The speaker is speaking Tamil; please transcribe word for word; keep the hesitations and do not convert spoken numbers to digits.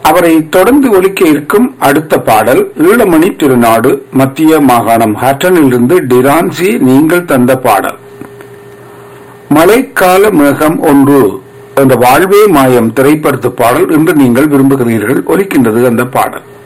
அவரை தொடர்ந்து ஒலிக்க இருக்கும் அடுத்த பாடல் ஈழமணி திருநாடு மத்திய மாகாணம் ஹட்டனிலிருந்து டிரான்சி நீங்கள் தந்த பாடல் மழைக்கால மேகம் ஒன்று என்ற வாழ்வே மாயம் திரைப்படத்து பாடல் என்று நீங்கள் விரும்புகிறீர்கள். ஒலிக்கின்றது அந்த பாடல்.